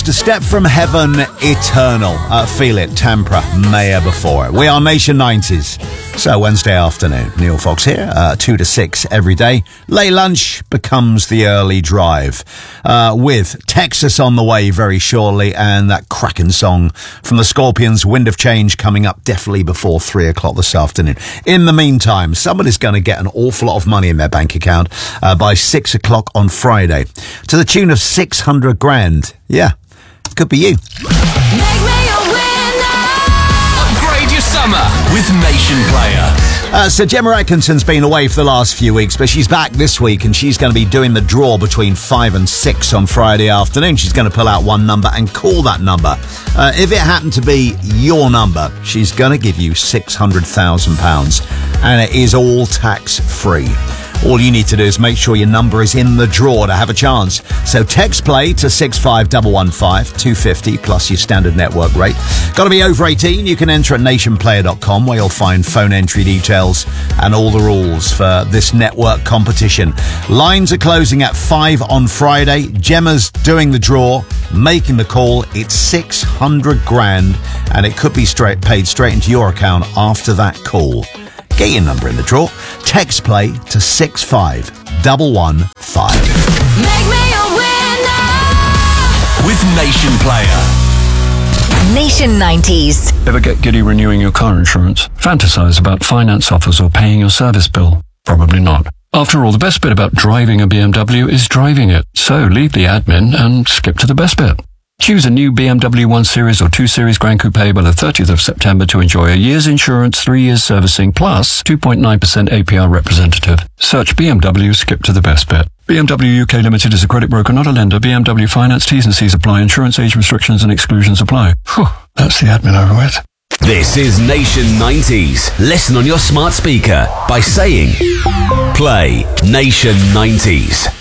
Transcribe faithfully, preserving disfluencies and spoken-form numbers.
Next, Step from Heaven, Eternal. Uh, feel it, Tampra, Mayor before it. We are Nation nineties. So Wednesday afternoon, Neil Fox here, uh, two to six every day. Late lunch becomes the early drive, uh, with Texas on the way very shortly, and that cracking song from the Scorpions, Wind of Change, coming up definitely before three o'clock this afternoon. In the meantime, somebody's going to get an awful lot of money in their bank account uh, by six o'clock on Friday, to the tune of six hundred grand. Yeah, could be you. Make me a winner. Upgrade your summer with Nation Player. Uh, so Gemma Atkinson's been away for the last few weeks, but she's back this week, and she's going to be doing the draw between five and six on Friday afternoon. She's going to pull out one number and call that number. Uh, if it happened to be your number, she's going to give you six hundred thousand pounds, and it is all tax-free. All you need to do is make sure your number is in the draw to have a chance. So text play to six five one one five, two fifty plus your standard network rate. Got to be over eighteen. You can enter at nation player dot com, where you'll find phone entry details and all the rules for this network competition. Lines are closing at five on Friday. Gemma's doing the draw, making the call. It's six hundred grand, and it could be straight paid straight into your account after that call. Get your number in the draw. Text play to six five one one five. Make me a winner. With Nation Player. Nation nineties. Ever get giddy renewing your car insurance? Fantasize about finance offers or paying your service bill? Probably not. After all, the best bit about driving a B M W is driving it. So leave the admin and skip to the best bit. Choose a new B M W one Series or two Series Grand Coupe by the thirtieth of September to enjoy a year's insurance, three years servicing, plus two point nine percent A P R representative. Search B M W, skip to the best bit. B M W U K Limited is a credit broker, not a lender. B M W Finance, T's and C's apply. Insurance age restrictions and exclusions apply. Whew, that's the admin over with. This is Nation nineties. Listen on your smart speaker by saying, play Nation nineties.